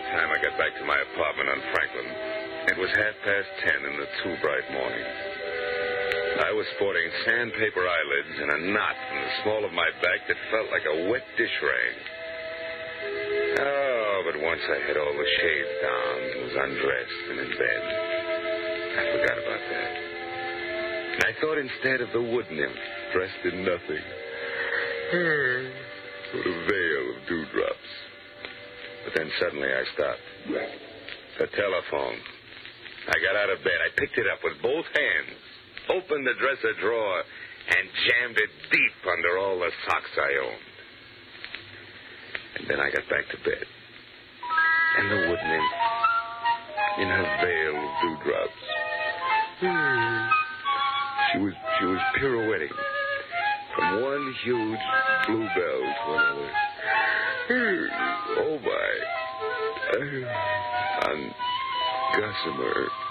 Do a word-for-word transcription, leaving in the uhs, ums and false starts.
the time I got back to my apartment on Franklin. It was half past ten in the two bright mornings. I was sporting sandpaper eyelids and a knot in the small of my back that felt like a wet dish rag. Oh, but once I had all the shades down and was undressed and in bed, I forgot about that. And I thought instead of the wood nymph dressed in nothing. What a veil of dewdrops. But then suddenly I stopped. The telephone. I got out of bed. I picked it up with both hands, opened the dresser drawer, and jammed it deep under all the socks I owned. And then I got back to bed. And the wood nymph, in her veil of dewdrops, she was she was pirouetting from one huge bluebell to another. Oh, my. On gossamer.